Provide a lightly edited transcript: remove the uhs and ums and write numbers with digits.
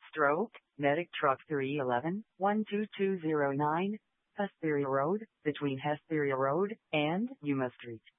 Stroke, Medic Truck 311, 12209, Hesperia Road, between Hesperia Road and Yuma Street.